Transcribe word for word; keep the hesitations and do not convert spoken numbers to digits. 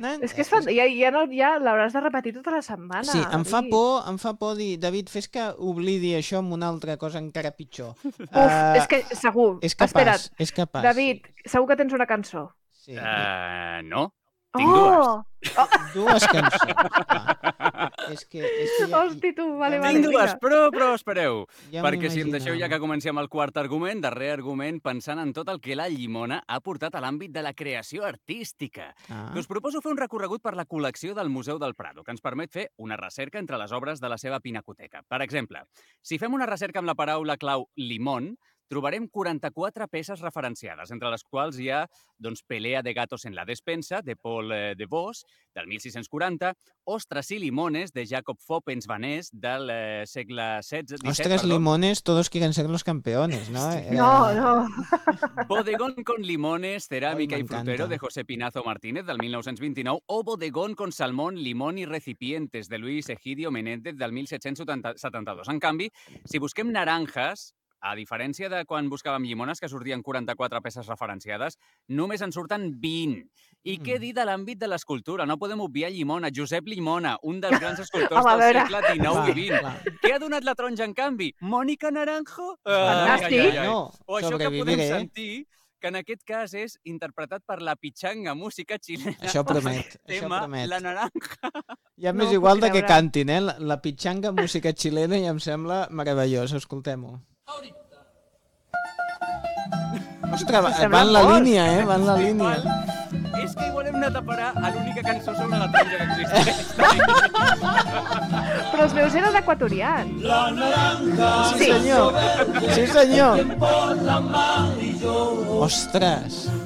És que es fan... ja, ja, no, ja l'hauràs de repetir tota la setmana. Sí, em fa David. por, em fa por dir, David, fes que oblidi això amb una altra cosa encara pitjor. Uf, Uh, és que segur. és capaç, Espera't, és capaç. David, segur que tens una cançó. Sí. Uh, no, tinc oh! dues. Oh! Dues cançons. Ah. És que... És que ja, Hosti, tu, vale, ja vale. Tinc dues, vinga. però, però espereu, Ja perquè si em deixeu ja m'imaginava. que comenci amb el quart argument, darrer argument, pensant en tot el que la llimona ha portat a l'àmbit de la creació artística. Ah. Que us proposo fer un recorregut per la col·lecció del Museu del Prado, que ens permet fer una recerca entre les obres de la seva pinacoteca. Per exemple, si fem una recerca amb la paraula clau limón, trobarem quaranta-quatre peces referenciades, entre les quals hi ha doncs, Pelea de gatos en la despensa, de Paul eh, de Vos, del mil sis-cents quaranta, Ostras y limones, de Jacob Foppens Vanés, del eh, segle setze disset. Ostras, perdó. limones, todos quieren ser los campeones, ¿no? Era... No, no. Bodegón con limones, cerámica Ai, y frutero, m'encanta. de José Pinazo Martínez, del mil nou-cents vint-i-nou, o Bodegón con salmón, limón y recipientes, de Luis Egidio Menéndez, del mil set-cents setanta-dos. En canvi, si busquem naranjas, a diferència de quan buscàvem llimones, que sortien quaranta-quatre peces referenciades, només en surten vint. I Mm. què dir de l'àmbit de l'escultura? No podem obviar Llimona, Josep Llimona, un dels grans escultors Home, a del veure. segle dinou Clar, i vint. clar. Què ha donat la taronja, en canvi? Mònica Naranjo? Fantàstic. No, O això que podem sobreviviré. sentir, que en aquest cas és interpretat per la pitxanga música xilena. Això promet, això tema promet. La Naranja. Ja No m'és ho igual puc de que creure. cantin, eh? La, la pitxanga música xilena i em sembla meravellós. Escoltem-ho. Ostres, va, Sembla va en la fort. línia, eh? Va en la línia. Igual, és que igual hem anat a parar a l'única cançó sobre la taronja que existeix. Però els meus eren equatorians. Sí, senyor. Sí, senyor. Ostres.